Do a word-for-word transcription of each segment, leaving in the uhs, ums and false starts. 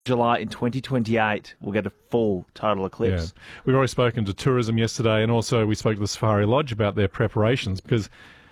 July in twenty twenty-eight, we'll get a full total eclipse. Yeah. We've already spoken to tourism yesterday, and also we spoke to the Safari Lodge about their preparations, because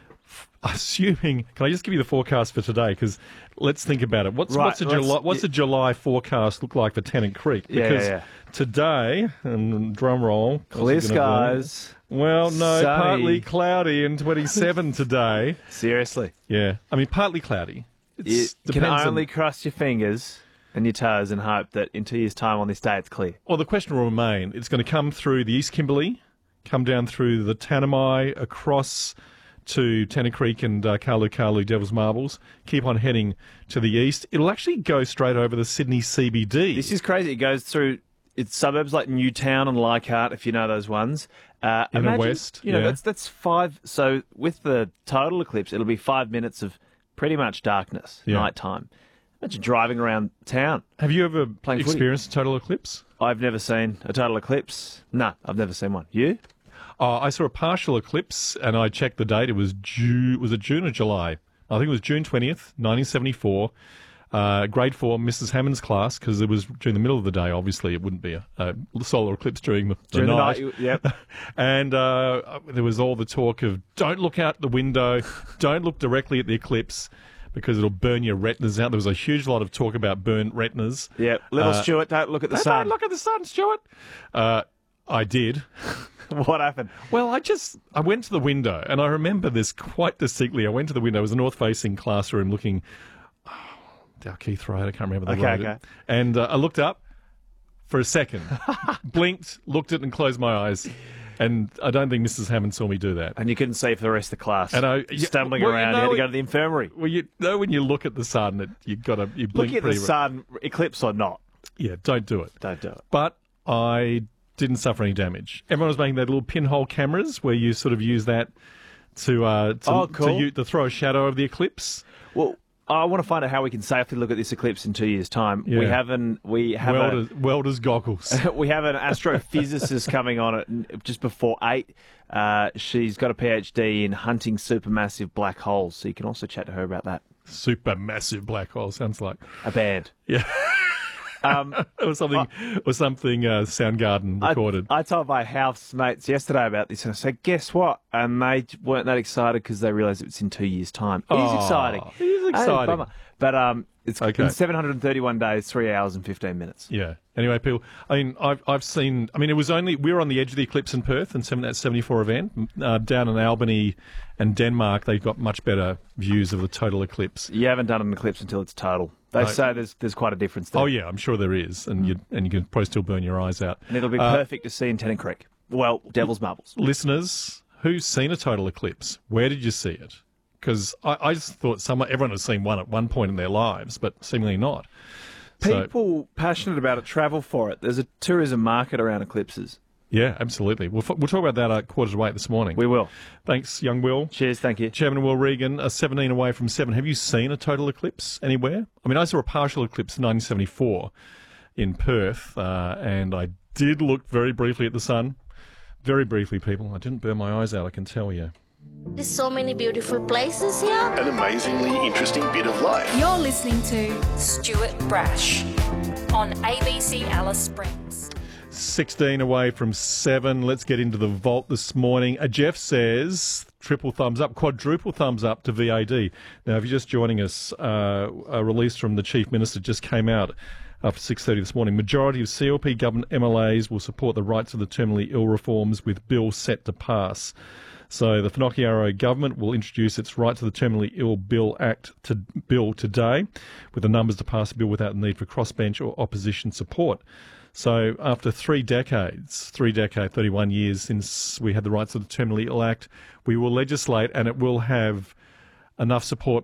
assuming, can I just give you the forecast for today? Because let's think about it. What's, Right, what's, the, let's- July, what's the July forecast look like for Tennant Creek? Yeah, Because yeah, yeah. today, and drum roll, what's Clear it gonna be? skies. Well, no, Sunny. partly cloudy and twenty-seven today. Seriously. Yeah, I mean, partly cloudy. You It's, can depends on- only cross your fingers and your toes and hope that in two years' time on this day it's clear. Well, the question will remain. It's going to come through the East Kimberley, come down through the Tanami, across to Tennant Creek and uh, Kalu Kalu Devil's Marbles, keep on heading to the east. It'll actually go straight over the Sydney C B D. This is crazy. It goes through it's suburbs like Newtown and Leichhardt, if you know those ones. Uh, Inner imagine, West, You know, yeah. that's that's five. So with the total eclipse, it'll be five minutes of pretty much darkness, Yeah. nighttime. Imagine driving around town. Have you ever Playing footy. experienced a total eclipse? I've never seen a total eclipse. No, I've never seen one. You? Oh, I saw a partial eclipse, and I checked the date. It was June. Was it June or July? I think it was June twentieth, nineteen seventy-four. Uh, grade four, Missus Hammond's class, because it was during the middle of the day. Obviously, it wouldn't be a, a solar eclipse during the, the During the night. night, yep. And uh, there was all the talk of don't look out the window, don't look directly at the eclipse, because it'll burn your retinas out. There was a huge lot of talk about burnt retinas. Yep. Little Uh, Stuart, don't look at the Don't sun. look at the sun, Stuart. Uh, I did. What happened? Well, I just, I went to the window, and I remember this quite distinctly. I went to the window. It was a north-facing classroom looking, oh, Dalkeith Road, I can't remember the Okay, road. okay. And uh, I looked up for a second, blinked, looked at it, and closed my eyes. And I don't think Missus Hammond saw me do that. And you couldn't see for the rest of the class. And I- yeah, Stumbling well, you around, you, know, had to it- go to the infirmary. Well, you know when you look at the sun, it, you got to, you blink Looking at the pretty sun, eclipse or not, Yeah, don't do it. don't do it. But I didn't suffer any damage. Everyone was making their little pinhole cameras where you sort of use that to uh, to, Oh, to, cool. u- to throw a shadow over the eclipse. Well, I want to find out how we can safely look at this eclipse in two years' time. We Yeah. haven't. We have Welders, welders goggles. a, we have an astrophysicist coming on at just before eight. Uh, she's got a PhD in hunting supermassive black holes, so you can also chat to her about that. Super massive black hole sounds like. A band. Yeah. Um, or something, or something uh, Soundgarden I, recorded. I told my housemates yesterday about this, and I said, "Guess what?" And they weren't that excited because they realised it's in two years' time. It is Oh, exciting. it is Hey, exciting. bummer. But um, it's Okay. in seven hundred thirty-one days, three hours and fifteen minutes. Yeah. Anyway, people. I mean, I've I've seen. I mean, it was only we were on the edge of the eclipse in Perth and that seventy-four event uh, down in Albany and Denmark. They've got much better views of the total eclipse. You haven't done an eclipse until it's total. They Right. say there's there's quite a difference there. Oh yeah, I'm sure there is, and you and you can probably still burn your eyes out. And it'll be Uh, perfect to see in Tennant Creek. Well, Devil's Marbles. Listeners, who's seen a total eclipse? Where did you see it? Because I, I just thought someone, everyone has seen one at one point in their lives, but seemingly not. So, People passionate about it travel for it. There's a tourism market around eclipses. yeah, absolutely. We'll, f- we'll talk about that at quarter to eight this morning. We will. Thanks, young Will. Cheers, thank you. Chairman Will Regan, uh, seventeen away from seven. Have you seen a total eclipse anywhere? I mean, I saw a partial eclipse in nineteen seventy-four in Perth, uh, and I did look very briefly at the sun. Very briefly, people. I didn't burn my eyes out, I can tell you. There's so many beautiful places here. An amazingly interesting bit of life. You're listening to Stuart Brash on A B C Alice Springs. sixteen away from seven. Let's get into the vault this morning. Uh, Jeff says triple thumbs up, quadruple thumbs up to V A D. Now, if you're just joining us, uh, a release from the Chief Minister just came out after six thirty this morning. Majority of C L P government M L As will support the rights of the terminally ill reforms with bill set to pass. So the Finocchiaro government will introduce its Right to the Terminally Ill Bill Act to bill today, with the numbers to pass the bill without the need for crossbench or opposition support. So after three decades, three decade, thirty-one years since we had the Rights of the Terminally Ill Act, we will legislate, and it will have enough support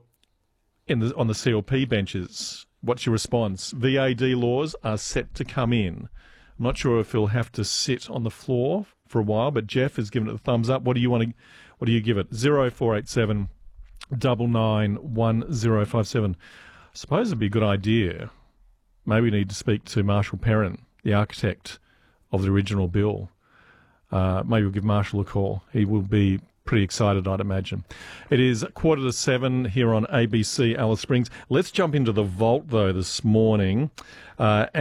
in the, on the C L P benches. What's your response? V A D laws are set to come in. I'm not sure if he'll have to sit on the floor for a while, but Jeff has given it the thumbs up. What do you want to? What do you give it? Zero four eight seven double nine one zero five seven. I suppose it'd be a good idea. Maybe we need to speak to Marshall Perrin, the architect of the original bill. Uh, maybe we'll give Marshall a call. He will be pretty excited, I'd imagine. It is quarter to seven here on A B C Alice Springs. Let's jump into the vault, though, this morning. Uh,